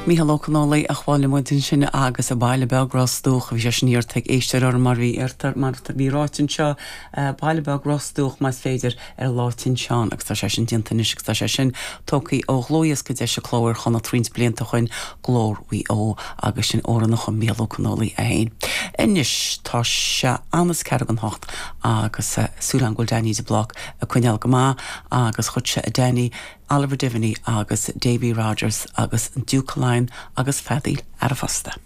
Míhall O'Connolly a chháil muidin sin agus a baile beagrásdúch bhí sé sníir teag éistear ar mar bhí artar mar bhí ráitin seo baile beagrásdúch más féidir ar látin seán agus tá sé sin dintanis tá sé sin tócaí ó glóias go dé se chlóir chuna tríns blianta chuin glór bhí ó agus sin óranach an Míhall O'Connolly a hain. Inis tá se anas cear an hocht agus súlan ghfuil Danny de Block a chuineal go má agus chud se a Danny Oliver Diviney agus Davy Rogers agus Duke Line agus Fadil ar a fosta.